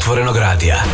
Otvorenog radija.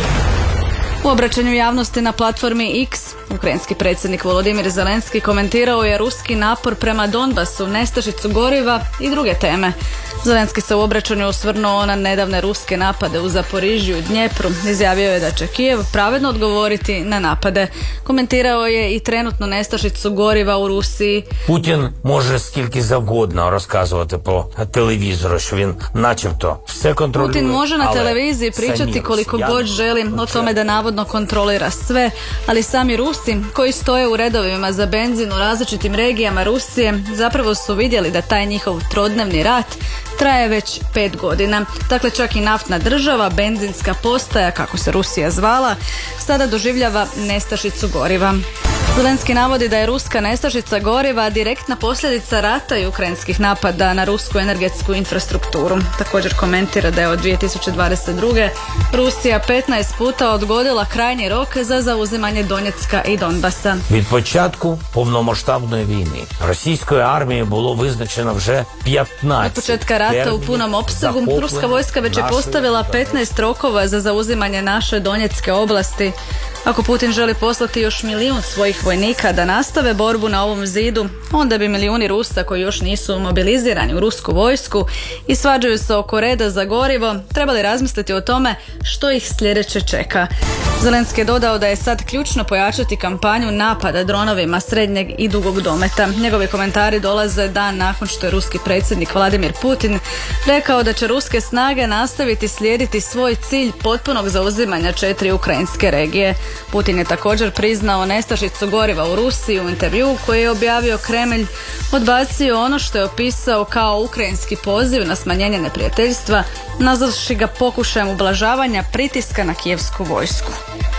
U obraćanju javnosti na platformi X, ukrajinski predsjednik Volodimir Zelenski komentirao je ruski napor prema Donbasu, nestašicu goriva i druge teme. Zelenski se u obraćanju osvrnuo na nedavne ruske napade u Zaporižju i Dnjepru. Izjavio je da će Kijev pravedno odgovoriti na napade. Komentirao je i trenutnu nestašicu goriva u Rusiji. Putin može скільки завгодно розказувати по телевізору, що він начебто все контролює. Putin može na televiziji pričati koliko god želi o tome da navodno kontrolira sve, ali sami Rusi koji stoje u redovima za benzin u različitim regijama Rusije zapravo su vidjeli da taj njihov trodnevni rat traje već 5 godina. Dakle, čak i naftna država, benzinska postaja, kako se Rusija zvala, sada doživljava nestašicu goriva. Zelenski navodi da je ruska nestašica goriva direktna posljedica rata i ukrajinskih napada na rusku energetsku infrastrukturu. Također komentira da je od 2022. Rusija 15 puta odgodila krajnji rok za zauzimanje Donjecka i Donbasa. Від початку повномасштабної війни російської армії було визначено вже 15. Od početka rata u punom opsegu ruska vojska već je postavila 15 rokova za zauzimanje naše Donjecke oblasti. Ako Putin želi poslati još 1 milijun svojih vojnika da nastave borbu na ovom zidu, onda bi milijuni Rusa koji još nisu mobilizirani u rusku vojsku i svađaju se oko reda za gorivo, trebali razmisliti o tome što ih sljedeće čeka. Zelenski je dodao da je sad ključno pojačati kampanju napada dronovima srednjeg i dugog dometa. Njegovi komentari dolaze dan nakon što je ruski predsjednik Vladimir Putin rekao da će ruske snage nastaviti slijediti svoj cilj potpunog zauzimanja 4 ukrajinske regije. Putin je također priznao nestašicu goriva u Rusiji u intervjuu koji je objavio Kremlj, odbacio ono što je opisao kao ukrajinski poziv na smanjenje neprijateljstva, nazvavši ga pokušajem ublažavanja pritiska na kijevsku vojsku.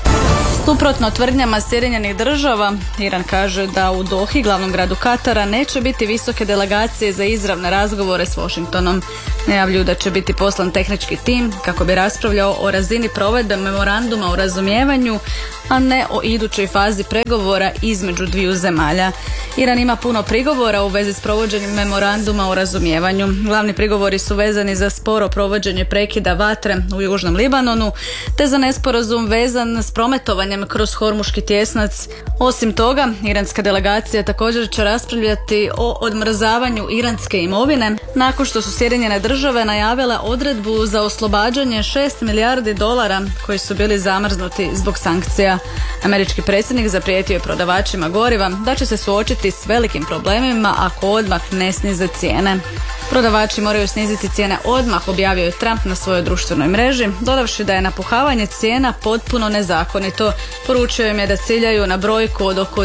Suprotno tvrdnjama Sjedinjenih država, Iran kaže da u Dohi, glavnom gradu Katara, neće biti visoke delegacije za izravne razgovore s Washingtonom. Najavljuju da će biti poslan tehnički tim kako bi raspravljao o razini provedbe memoranduma o razumijevanju, a ne o idućoj fazi pregovora između dviju zemalja. Iran ima puno prigovora u vezi s provođenjem memoranduma o razumijevanju. Glavni prigovori su vezani za sporo provođenje prekida vatre u Južnom Libanonu, te za nesporazum vezan s prometovanjem kroz Hormuški tjesnac. Osim toga, iranska delegacija također će raspravljati o odmrzavanju iranske imovine, nakon što su Sjedinjene države najavile odredbu za oslobađanje $6 milijardi koji su bili zamrznuti zbog sankcija. Američki predsjednik zaprijetio je prodavačima goriva da će se suočiti s velikim problemima ako odmah ne snize cijene. Prodavači moraju sniziti cijene odmah, objavio je Trump na svojoj društvenoj mreži, dodavši da je napuhavanje cijena potpuno nezakonito. Poručio im je da ciljaju na brojku od oko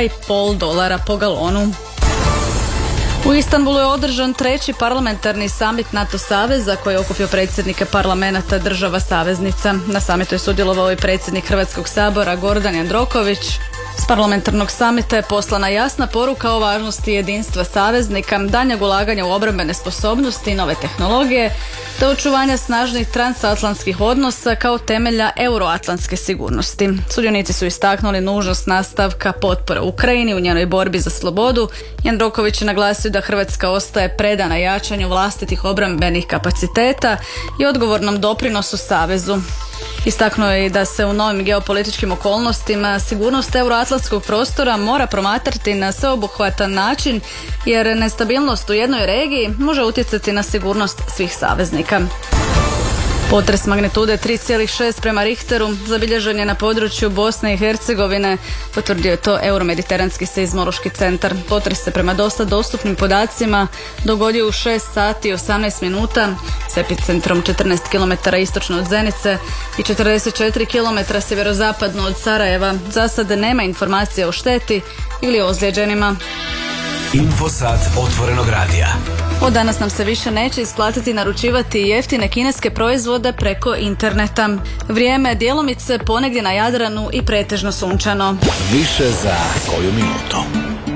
$2,5 po galonu. U Istanbulu je održan 3. parlamentarni samit NATO saveza koji je okupio predsjednike parlamenata država saveznica. Na samitu je sudjelovao i predsjednik Hrvatskog sabora Gordan Jandroković. S parlamentarnog samita je poslana jasna poruka o važnosti jedinstva saveznika, daljnjeg ulaganja u obrambene sposobnosti i nove tehnologije, te očuvanja snažnih transatlantskih odnosa kao temelja euroatlantske sigurnosti. Sudionici su istaknuli nužnost nastavka potpore Ukrajini u njenoj borbi za slobodu. Jandroković je naglasio da Hrvatska ostaje predana jačanju vlastitih obrambenih kapaciteta i odgovornom doprinosu savezu. Istaknuo je i da se u novim geopolitičkim okolnostima sigurnost euroatlantskog prostora mora promatrati na sveobuhvatan način, jer nestabilnost u jednoj regiji može utjecati na sigurnost svih saveznika. Potres magnitude 3,6 prema Richteru zabilježen je na području Bosne i Hercegovine, potvrdio je to Euromediteranski seizmološki centar. Potres se prema dosta dostupnim podacima dogodio u 6 sati i 18 minuta s epicentrom 14 km istočno od Zenice i 44 km sjeverozapadno od Sarajeva. Za sad nema informacija o šteti ili ozlijeđenima. Infosat Otvorenog radija. Od danas nam se više neće isplatiti naručivati jeftine kineske proizvode preko interneta. Vrijeme djelomice ponegdje na Jadranu i pretežno sunčano. Više za koju minutu.